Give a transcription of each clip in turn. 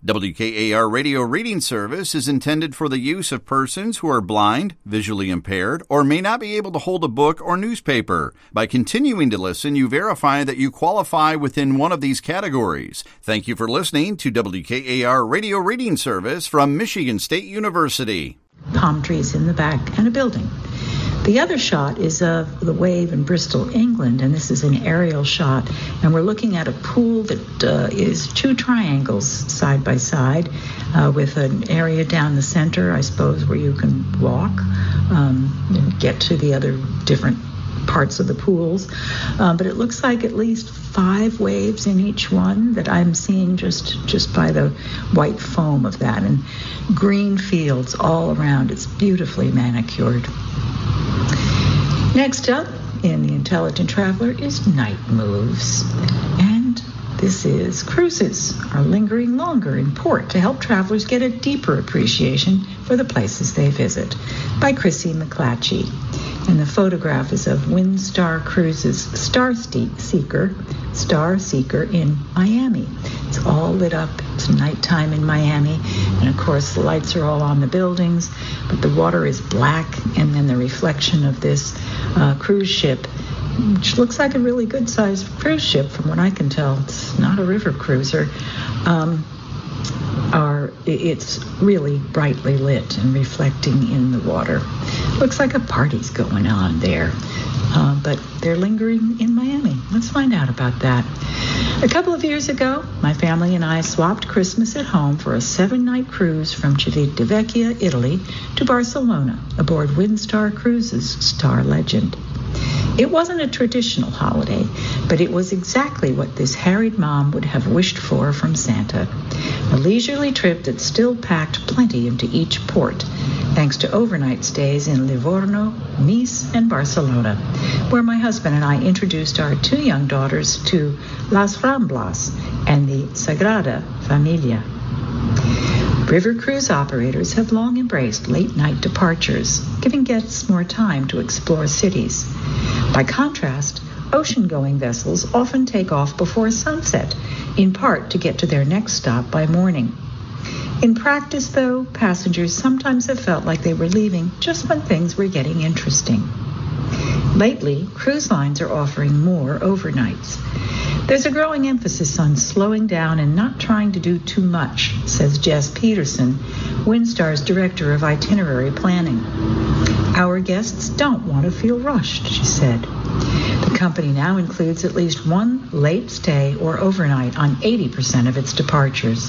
WKAR Radio Reading Service is intended for the use of persons who are blind, visually impaired, or may not be able to hold a book or newspaper. By continuing to listen, you verify that you qualify within one of these categories. Thank you for listening to WKAR Radio Reading Service from Michigan State University. Palm trees in the back and a building. The other shot is of the wave in Bristol, England, and this is an aerial shot. And we're looking at a pool that is two triangles side by side with an area down the center, I suppose, where you can walk and get to the other different parts of the pools. But it looks like at least 5 waves in each one that I'm seeing just by the white foam of that. And green fields all around. It's beautifully manicured. Next up in The Intelligent Traveler is Night Moves. And this is cruises are lingering longer in port to help travelers get a deeper appreciation for the places they visit, by Chrissy McClatchy. And the photograph is of Windstar Cruises Star Seeker in Miami. It's all lit up. It's nighttime in Miami. And of course, the lights are all on the buildings, but the water is black. And then the reflection of this cruise ship, which looks like a really good-sized cruise ship from what I can tell. It's not a river cruiser. It's really brightly lit and reflecting in the water. Looks like a party's going on there. But they're lingering in Miami. Let's find out about that. A couple of years ago, my family and I swapped Christmas at home for a 7-night cruise from Civitavecchia, Italy, to Barcelona aboard Windstar Cruises Star Legend. It wasn't a traditional holiday, but it was exactly what this harried mom would have wished for from Santa. A leisurely trip that still packed plenty into each port, thanks to overnight stays in Livorno, Nice, and Barcelona, where my husband and I introduced our 2 young daughters to Las Ramblas and the Sagrada Familia. River cruise operators have long embraced late-night departures, giving guests more time to explore cities. By contrast, ocean-going vessels often take off before sunset, in part to get to their next stop by morning. In practice, though, passengers sometimes have felt like they were leaving just when things were getting interesting. Lately, cruise lines are offering more overnights. There's a growing emphasis on slowing down and not trying to do too much, says Jess Peterson, Windstar's Director of Itinerary Planning. Our guests don't want to feel rushed, she said. The company now includes at least 1 late stay or overnight on 80% of its departures.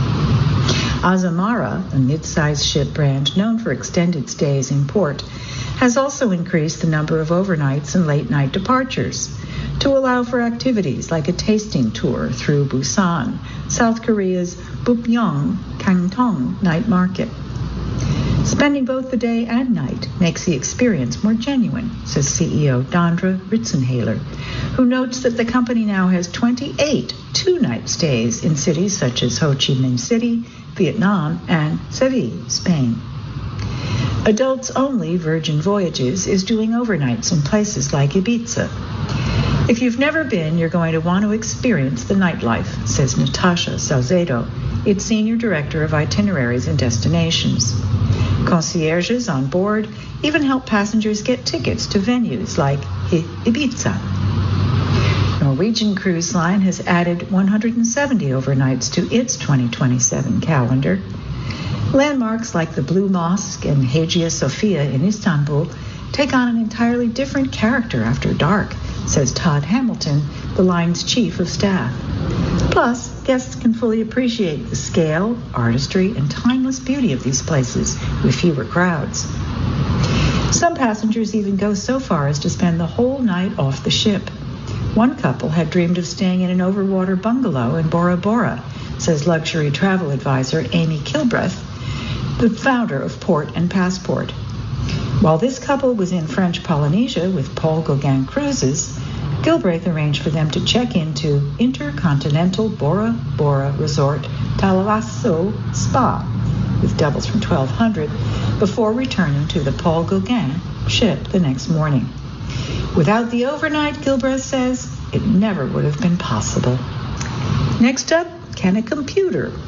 Azamara, a mid-sized ship brand known for extended stays in port, has also increased the number of overnights and late-night departures to allow for activities like a tasting tour through Busan, South Korea's Bupyeong Kangtong night market. Spending both the day and night makes the experience more genuine, says CEO Dondra Ritzenhaler, who notes that the company now has 28 2-night stays in cities such as Ho Chi Minh City, Vietnam, and Seville, Spain. Adults Only Virgin Voyages is doing overnights in places like Ibiza. If you've never been, you're going to want to experience the nightlife, says Natasha Salcedo, its Senior Director of Itineraries and Destinations. Concierges on board even help passengers get tickets to venues like Ibiza. Norwegian Cruise Line has added 170 overnights to its 2027 calendar. Landmarks like the Blue Mosque and Hagia Sophia in Istanbul take on an entirely different character after dark, says Todd Hamilton, the line's chief of staff. Plus, guests can fully appreciate the scale, artistry, and timeless beauty of these places with fewer crowds. Some passengers even go so far as to spend the whole night off the ship. One couple had dreamed of staying in an overwater bungalow in Bora Bora, says luxury travel advisor Amy Kilbreth, the founder of Port and Passport. While this couple was in French Polynesia with Paul Gauguin Cruises, Gilbraith arranged for them to check into Intercontinental Bora Bora Resort Talavasso Spa with doubles from 1200 before returning to the Paul Gauguin ship the next morning. Without the overnight, Gilbreth says, it never would have been possible. Next up, can a computer